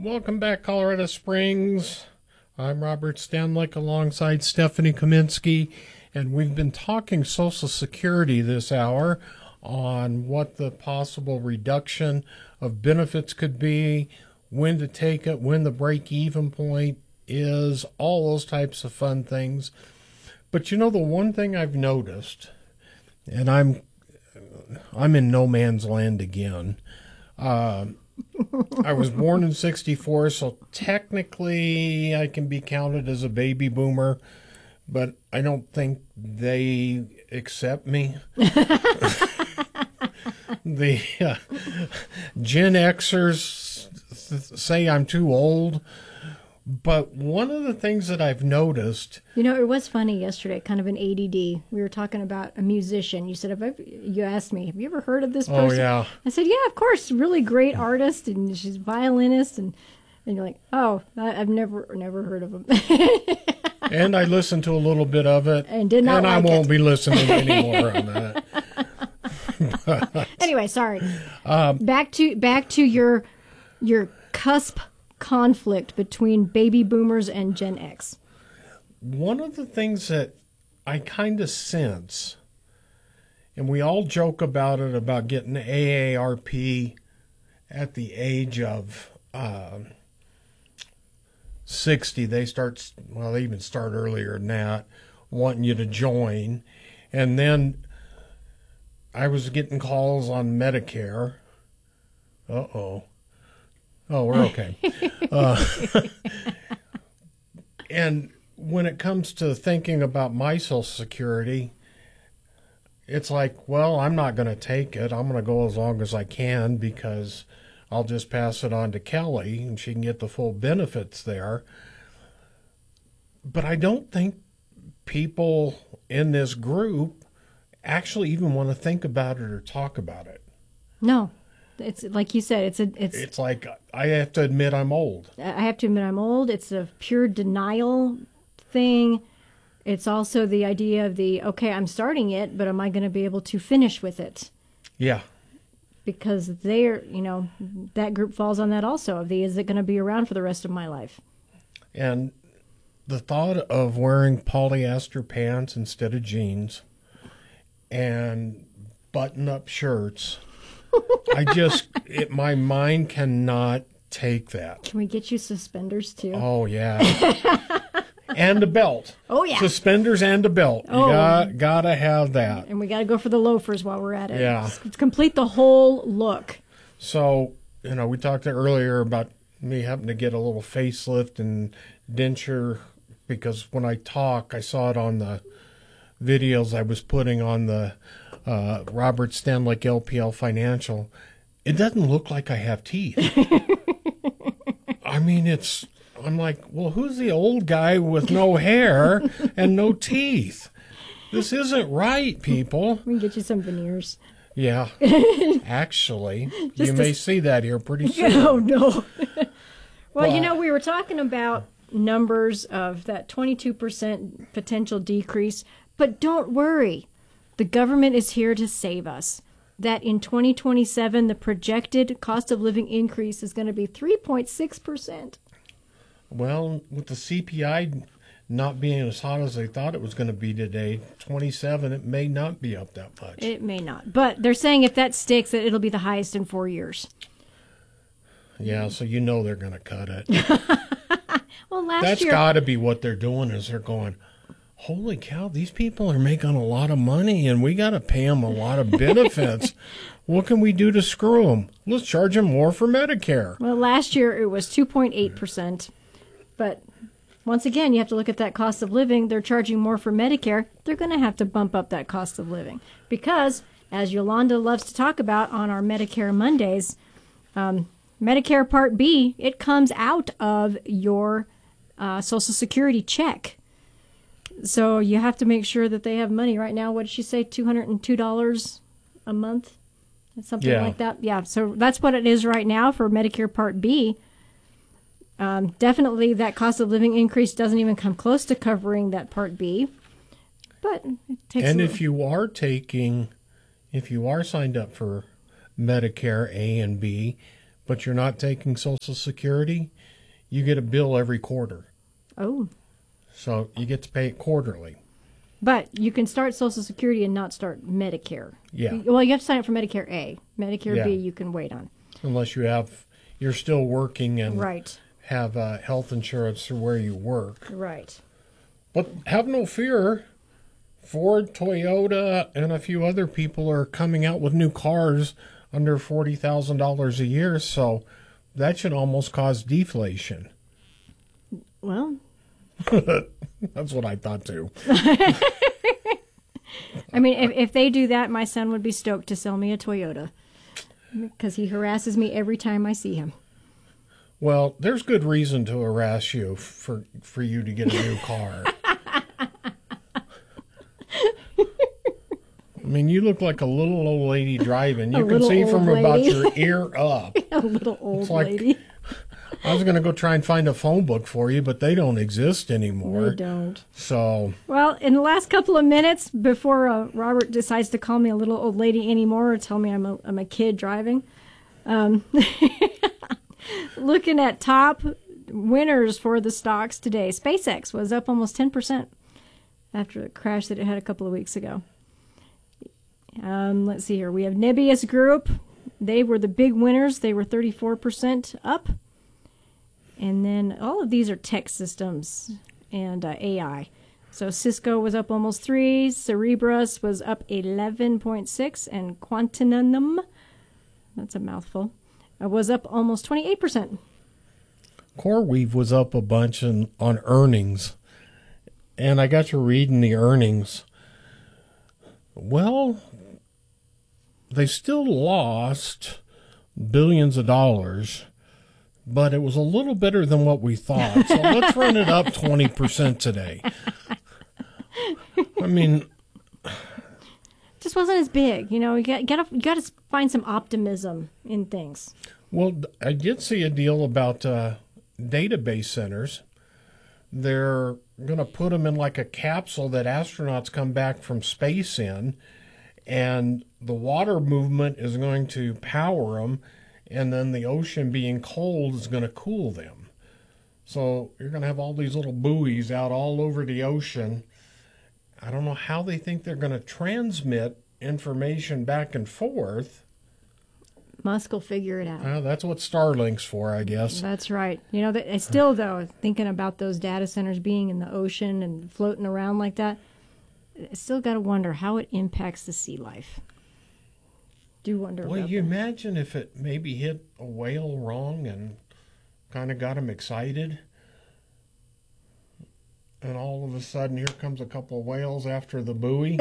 Welcome back, Colorado Springs. I'm Robert Stanlick alongside Stephanie Kaminsky, and we've been talking Social Security this hour on what the possible reduction of benefits could be, when to take it, when the break-even point is, all those types of fun things. But you know, the one thing I've noticed, and I'm in no man's land again. I was born in 64, so technically I can be counted as a baby boomer, but I don't think they accept me. The Gen Xers say I'm too old, but one of the things that I've noticed... You know, it was funny yesterday, kind of an ADD. We were talking about a musician. You said, you asked me, have you ever heard of this person? Oh, yeah. I said, yeah, of course. Really great artist, and she's a violinist. And you're like, oh, I've never heard of him. And I listened to a little bit of it. And did not and like I won't it. be listening anymore on that. Anyway, sorry. Back to your cusp conflict between baby boomers and Gen X. One of the things that I kind of sense, and we all joke about it, about getting AARP at the age of 60. They even start earlier than that, wanting you to join. And then I was getting calls on Medicare. Uh-oh. Oh, we're okay. And when it comes to thinking about my Social Security, it's like, well, I'm not going to take it. I'm going to go as long as I can because I'll just pass it on to Kelly and she can get the full benefits there. But I don't think people in this group actually even want to think about it or talk about it. No. It's like you said, it's like I have to admit I'm old. I have to admit I'm old. It's a pure denial thing. It's also the idea of okay, I'm starting it, but am I going to be able to finish with it? Yeah. Because that group falls on that also of is it going to be around for the rest of my life? And the thought of wearing polyester pants instead of jeans and button-up shirts, my mind cannot take that. Can we get you suspenders too? Oh, yeah. And a belt. Oh, yeah. Suspenders and a belt. Oh. You gotta have that. And we got to go for the loafers while we're at it. Yeah. Let's complete the whole look. So, we talked earlier about me having to get a little facelift and denture because when I talk, I saw it on the videos I was putting on the Robert Stanlick LPL Financial. It doesn't look like I have teeth. I mean, I'm like, well, who's the old guy with no hair and no teeth? This isn't right, people. We can get you some veneers. Yeah. Actually, you may see that here pretty soon. Oh, no. Well, we were talking about numbers of that 22% potential decrease, but don't worry. The government is here to save us. That in 2027, the projected cost of living increase is going to be 3.6%. Well, with the CPI not being as hot as they thought it was going to be today, 27, it may not be up that much. It may not. But they're saying if that sticks, that it'll be the highest in 4 years. Yeah, so they're going to cut it. Well, That's got to be what they're doing is they're going, holy cow, these people are making a lot of money and we got to pay them a lot of benefits. What can we do to screw them? Let's charge them more for Medicare. Well, last year it was 2.8%. But once again, you have to look at that cost of living. They're charging more for Medicare. They're going to have to bump up that cost of living. Because, as Yolanda loves to talk about on our Medicare Mondays, Medicare Part B, it comes out of your Social Security check. So you have to make sure that they have money. Right now, what did she say, $202 a month? Something like that. Yeah, so that's what it is right now for Medicare Part B. Definitely that cost of living increase doesn't even come close to covering that Part B. But it takes if you are signed up for Medicare A and B, but you're not taking Social Security, you get a bill every quarter. Oh. So you get to pay it quarterly. But you can start Social Security and not start Medicare. Yeah. Well, you have to sign up for Medicare A. Medicare Yeah. B you can wait on. Unless you're still working and Right. have health insurance through where you work. Right. But have no fear. Ford, Toyota, and a few other people are coming out with new cars under $40,000 a year, so that should almost cause deflation. Well, That's what I thought too. I mean, if they do that, my son would be stoked to sell me a Toyota because he harasses me every time I see him. Well, there's good reason to harass you for you to get a new car. I mean, you look like a little old lady driving. You can see from about your ear up. A little old like, lady. I was going to go try and find a phone book for you, but they don't exist anymore. They don't. So, Well, in the last couple of minutes before Robert decides to call me a little old lady anymore or tell me I'm a kid driving, looking at top winners for the stocks today, SpaceX was up almost 10% after the crash that it had a couple of weeks ago. Let's see here. We have Nebius Group. They were the big winners. They were 34% up. And then all of these are tech systems and AI. So Cisco was up almost 3, Cerebras was up 11.6, and Quantinum, that's a mouthful, was up almost 28%. CoreWeave was up a bunch on earnings. And I got to reading the earnings. Well, they still lost billions of dollars, but it was a little better than what we thought. So let's run it up 20% today. I mean, Just wasn't as big. You know, you got to find some optimism in things. well, I did see a deal about database centers. They're going to put them in like a capsule that astronauts come back from space in, and the water movement is going to power them, and then the ocean being cold is going to cool them. So you're going to have all these little buoys out all over the ocean. I don't know how they think they're going to transmit information back and forth. Musk will figure it out. That's what Starlink's for, I guess. That's right. You know, still, though, thinking about those data centers being in the ocean and floating around like that, I still got to wonder how it impacts the sea life. Do wonder Well, about you that. imagine if it maybe hit a whale wrong and kind of got him excited, and all of a sudden here comes a couple of whales after the buoy.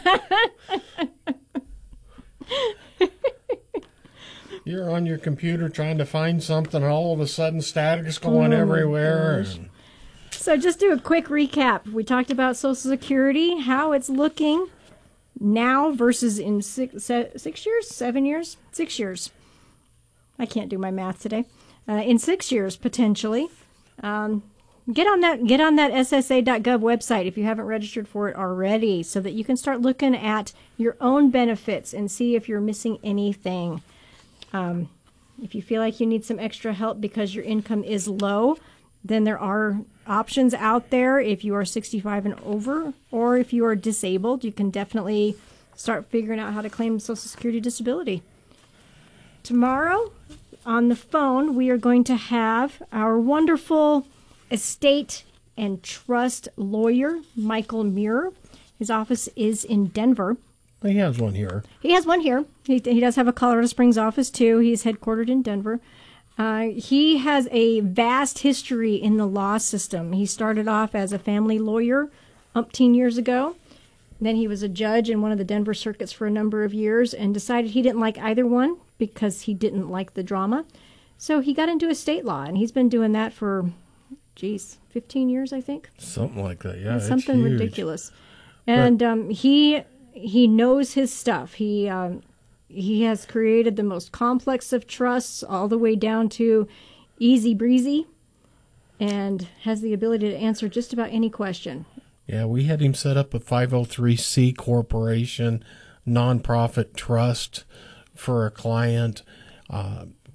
You're on your computer trying to find something, and all of a sudden static's going Oh, my everywhere. gosh. And So just do a quick recap. We talked about Social Security, how it's looking now versus in 6 years, 7 years, 6 years. I can't do my math today. In 6 years, potentially. Get on that SSA.gov website if you haven't registered for it already, so that you can start looking at your own benefits and see if you're missing anything. If you feel like you need some extra help because your income is low, then there are options out there. If you are 65 and over, or if you are disabled, you can definitely start figuring out how to claim Social Security disability. Tomorrow on the phone, we are going to have our wonderful estate and trust lawyer, Michael Muir. His office is in Denver. he has one here. He has one here. He does have a Colorado Springs office, too. He's headquartered in Denver. He has a vast history in the law system. He started off as a family lawyer umpteen years ago. Then he was a judge in one of the Denver circuits for a number of years and decided he didn't like either one because he didn't like the drama. So he got into estate law, and he's been doing that for, 15 years, I think. Something like that, yeah. Something it's huge. ridiculous. And he knows his stuff. He has created the most complex of trusts, all the way down to easy breezy, and has the ability to answer just about any question. Yeah, we had him set up a 503c corporation, nonprofit trust for a client.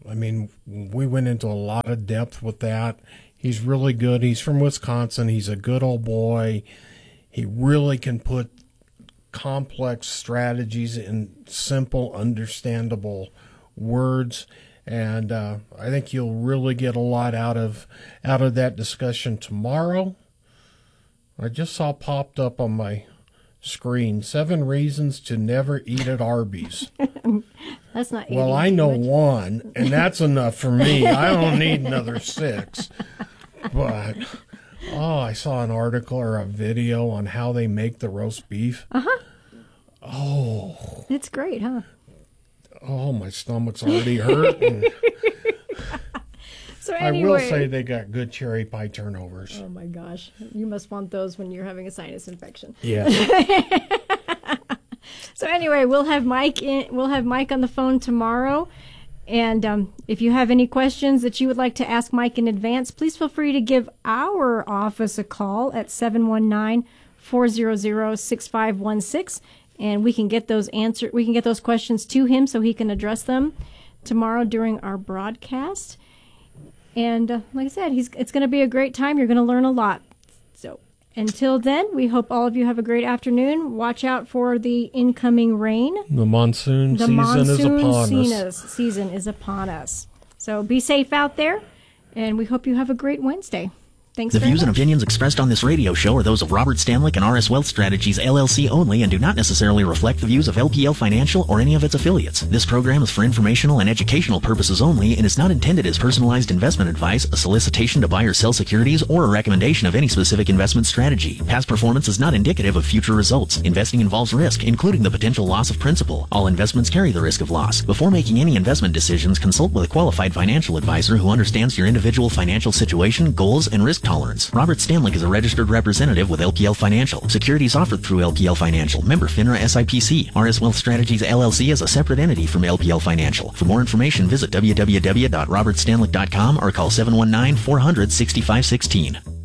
I mean, we went into a lot of depth with that. He's really good. He's from Wisconsin. He's a good old boy. He really can put complex strategies in simple, understandable words. And I think you'll really get a lot out of that discussion tomorrow. I just saw popped up on my screen 7 reasons to never eat at Arby's. That's not. Well, I know one, and that's enough for me. I don't need another 6. But I saw an article or a video on how they make the roast beef. Oh, it's great, huh? Oh, my stomach's already hurting. So anyway, I will say they got good cherry pie turnovers. Oh my gosh, you must want those when you're having a sinus infection. Yeah. So anyway, we'll have Mike on the phone tomorrow, and if you have any questions that you would like to ask Mike in advance, please feel free to give our office a call at 719-400-6516, and we can get those questions to him so he can address them tomorrow during our broadcast. And like I said, it's going to be a great time. You're going to learn a lot. So until then, we hope all of you have a great afternoon. Watch out for the incoming rain. The monsoon season is upon us. So be safe out there, and we hope you have a great Wednesday. Thanks The very views and much. opinions expressed on this radio show are those of Robert Stanlick and RS Wealth Strategies, LLC only and do not necessarily reflect the views of LPL Financial or any of its affiliates. This program is for informational and educational purposes only and is not intended as personalized investment advice, a solicitation to buy or sell securities, or a recommendation of any specific investment strategy. Past performance is not indicative of future results. Investing involves risk, including the potential loss of principal. All investments carry the risk of loss. Before making any investment decisions, consult with a qualified financial advisor who understands your individual financial situation, goals, and risk tolerance. Robert Stanlick is a registered representative with LPL Financial. Securities offered through LPL Financial. Member FINRA SIPC. RS Wealth Strategies LLC is a separate entity from LPL Financial. For more information, visit www.robertstanlick.com or call 719-400-6516.